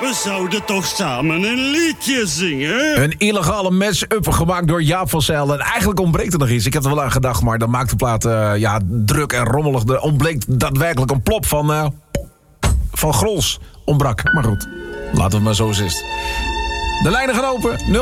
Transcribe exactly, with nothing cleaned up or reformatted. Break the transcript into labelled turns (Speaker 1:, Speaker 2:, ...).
Speaker 1: We zouden toch samen een liedje zingen?
Speaker 2: Een illegale match-up gemaakt door Jaap van Zijl. En eigenlijk ontbreekt er nog iets. Ik heb er wel aan gedacht, maar dan maakt de plaat uh, ja, druk en rommelig. Er ontbleek daadwerkelijk een plop van, uh, van Grols. Ontbrak, maar goed. Laten we maar zo zitten. De lijnen gaan open.